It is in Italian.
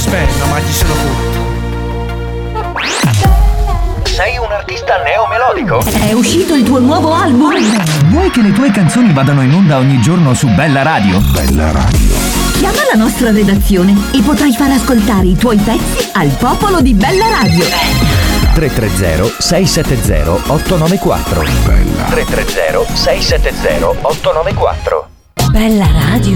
Aspetta, ma ci sono tutto. Sei un artista neomelodico? È uscito il tuo nuovo album? Vuoi che le tue canzoni vadano in onda ogni giorno su Bella Radio? Bella Radio. Chiama la nostra redazione e potrai far ascoltare i tuoi pezzi al popolo di Bella Radio. 330-670-894. 330-670-894. Bella Radio.